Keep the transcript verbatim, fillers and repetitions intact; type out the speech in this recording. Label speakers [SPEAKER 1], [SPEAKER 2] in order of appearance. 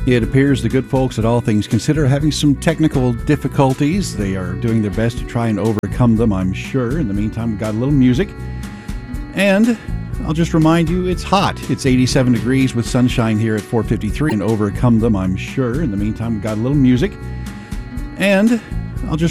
[SPEAKER 1] It appears the good folks at All Things Consider are having some technical difficulties. They are doing their best to try and overcome them, I'm sure. In the meantime, we've got a little music. And I'll just remind you, it's hot. It's eighty-seven degrees with sunshine here at four fifty-three, and overcome them, I'm sure. In the meantime, we've got a little music. And I'll just